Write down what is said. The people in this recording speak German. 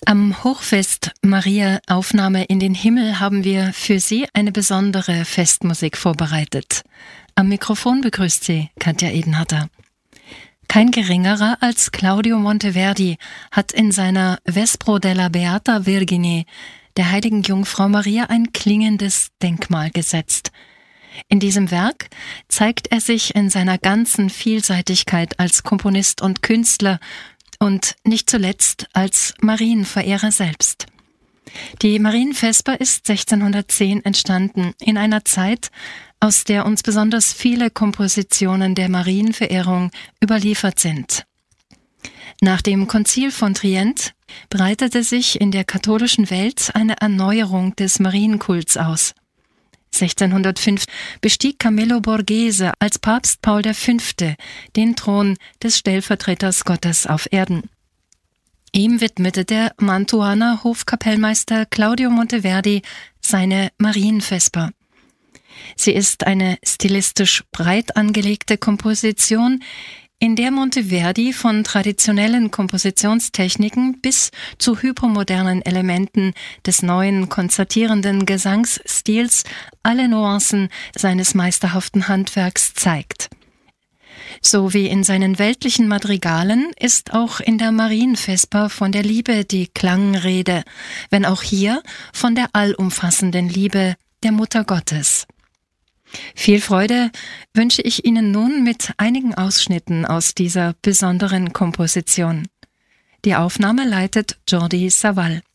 Am Hochfest Maria Aufnahme in den Himmel haben wir für Sie eine besondere Festmusik vorbereitet. Am Mikrofon begrüßt Sie Katja Edenharter. Kein geringerer als Claudio Monteverdi hat in seiner Vespro della Beata Vergine der heiligen Jungfrau Maria ein klingendes Denkmal gesetzt. In diesem Werk zeigt er sich in seiner ganzen Vielseitigkeit als Komponist und Künstler und nicht zuletzt als Marienverehrer selbst. Die Marienvesper ist 1610 entstanden, in einer Zeit, aus der uns besonders viele Kompositionen der Marienverehrung überliefert sind. Nach dem Konzil von Trient breitete sich in der katholischen Welt eine Erneuerung des Marienkults aus. 1605 bestieg Camillo Borghese als Papst Paul V. den Thron des Stellvertreters Gottes auf Erden. Ihm widmete der Mantuaner Hofkapellmeister Claudio Monteverdi seine Marienvesper. Sie ist eine stilistisch breit angelegte Komposition, in der Monteverdi von traditionellen Kompositionstechniken bis zu hypermodernen Elementen des neuen konzertierenden Gesangsstils alle Nuancen seines meisterhaften Handwerks zeigt. So wie in seinen weltlichen Madrigalen ist auch in der Marienvesper von der Liebe die Klangrede, wenn auch hier von der allumfassenden Liebe der Mutter Gottes. Viel Freude wünsche ich Ihnen nun mit einigen Ausschnitten aus dieser besonderen Komposition. Die Aufnahme leitet Jordi Savall.